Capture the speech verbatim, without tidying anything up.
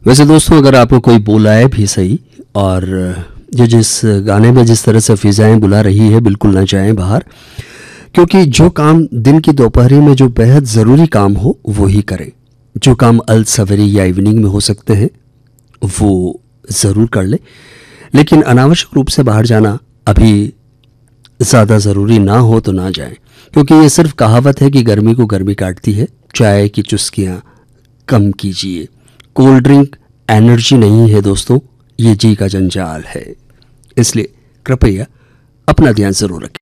वैसे दोस्तों, अगर आपको कोई बुलाए भी सही, और ये जिस गाने में जिस तरह से फिजाएं बुला रही है, बिल्कुल ना जाएं बाहर, क्योंकि जो काम दिन की दोपहरी में जो बेहद ज़रूरी काम हो वो ही करें। जो काम अल सवेरे या इवनिंग में हो सकते हैं वो ज़रूर कर ले, लेकिन अनावश्यक रूप से बाहर जाना अभी ज़्यादा ज़रूरी ना हो तो ना जाएं, क्योंकि ये सिर्फ कहावत है कि गर्मी को गर्मी काटती है। चाय की चुस्कियाँ कम कीजिए। कोल्ड ड्रिंक एनर्जी नहीं है दोस्तों, ये जी का जंजाल है। इसलिए कृपया अपना ध्यान ज़रूर रखें।